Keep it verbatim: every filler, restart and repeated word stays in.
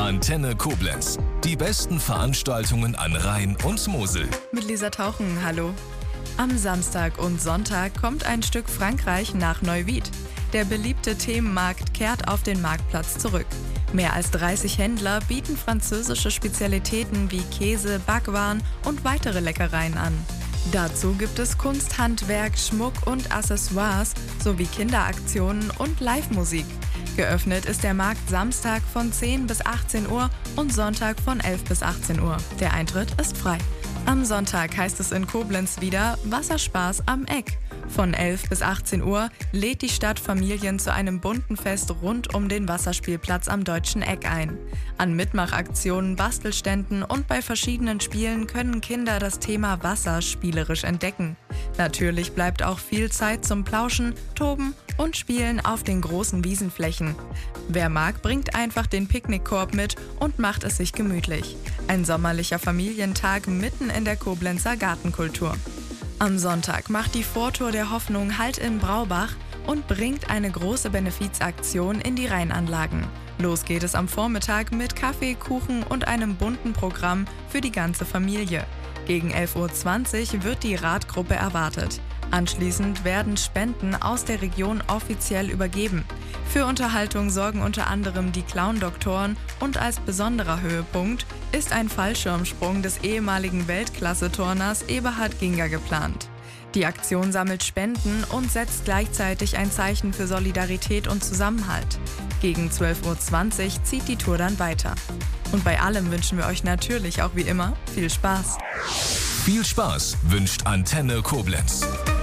Antenne Koblenz. Die besten Veranstaltungen an Rhein und Mosel. Mit Lisa Tauchen, hallo. Am Samstag und Sonntag kommt ein Stück Frankreich nach Neuwied. Der beliebte Themenmarkt kehrt auf den Marktplatz zurück. Mehr als dreißig Händler bieten französische Spezialitäten wie Käse, Backwaren und weitere Leckereien an. Dazu gibt es Kunst, Handwerk, Schmuck und Accessoires sowie Kinderaktionen und Live-Musik. Geöffnet ist der Markt Samstag von zehn bis achtzehn Uhr und Sonntag von elf bis achtzehn Uhr. Der Eintritt ist frei. Am Sonntag heißt es in Koblenz wieder Wasserspaß am Eck. Von elf bis achtzehn Uhr lädt die Stadt Familien zu einem bunten Fest rund um den Wasserspielplatz am Deutschen Eck ein. An Mitmachaktionen, Bastelständen und bei verschiedenen Spielen können Kinder das Thema Wasser spielerisch entdecken. Natürlich bleibt auch viel Zeit zum Plauschen, Toben und Spielen auf den großen Wiesenflächen. Wer mag, bringt einfach den Picknickkorb mit und macht es sich gemütlich. Ein sommerlicher Familientag mitten in der Koblenzer Gartenkultur. Am Sonntag macht die Vortour der Hoffnung Halt in Braubach und bringt eine große Benefizaktion in die Rheinanlagen. Los geht es am Vormittag mit Kaffee, Kuchen und einem bunten Programm für die ganze Familie. Gegen elf Uhr zwanzig wird die Radgruppe erwartet. Anschließend werden Spenden aus der Region offiziell übergeben. Für Unterhaltung sorgen unter anderem die Clown-Doktoren und als besonderer Höhepunkt ist ein Fallschirmsprung des ehemaligen Weltklasse-Turners Eberhard Ginger geplant. Die Aktion sammelt Spenden und setzt gleichzeitig ein Zeichen für Solidarität und Zusammenhalt. Gegen zwölf Uhr zwanzig zieht die Tour dann weiter. Und bei allem wünschen wir euch natürlich auch wie immer viel Spaß. Viel Spaß wünscht Antenne Koblenz.